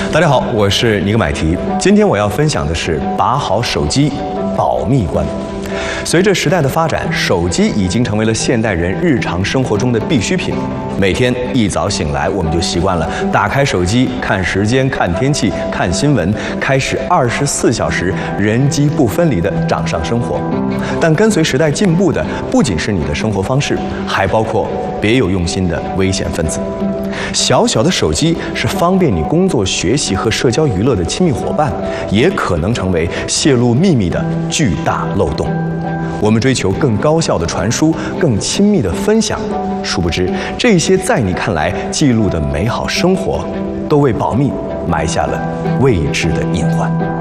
大家好，我是尼格买提。今天我要分享的是把好手机保密观。随着时代的发展，手机已经成为了现代人日常生活中的必需品。每天一早醒来，我们就习惯了打开手机看时间、看天气、看新闻，开始24小时人机不分离的掌上生活。但跟随时代进步的不仅是你的生活方式，还包括别有用心的危险分子。小小的手机是方便你工作、学习和社交娱乐的亲密伙伴，也可能成为泄露秘密的巨大漏洞。我们追求更高效的传输、更亲密的分享，殊不知这些在你看来记录的美好生活，都为保密埋下了未知的隐患。